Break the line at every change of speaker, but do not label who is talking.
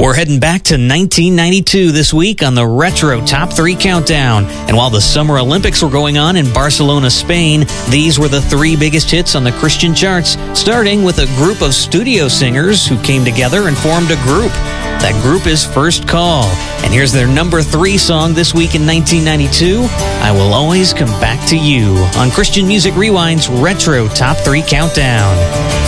We're heading back to 1992 this week on the Retro Top 3 Countdown. And while the Summer Olympics were going on in Barcelona, Spain, these were the 3 biggest hits on the Christian charts, starting with a group of studio singers who came together and formed a group. That group is First Call. And here's their number 3 song this week in 1992, I Will Always Come Back to You, on Christian Music Rewind's Retro Top 3 Countdown.